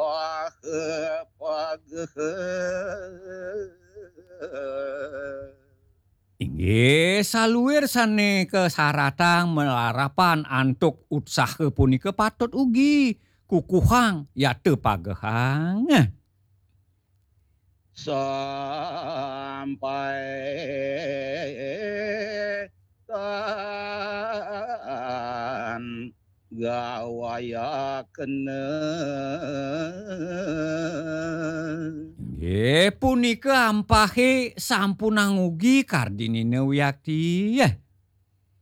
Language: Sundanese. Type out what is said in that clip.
Inggih saluir sane kesaratang melarapan antuk usaha punika patut ugi kukuhang ya teu pagehang. Sampai kan gawaya kena. Nggih punika ampahe sampun ugi Kardinine Wiyakti.